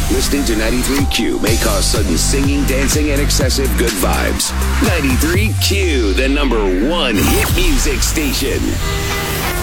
Listening to 93Q may cause sudden singing, dancing, and excessive good vibes. 93Q, the #1 hit music station.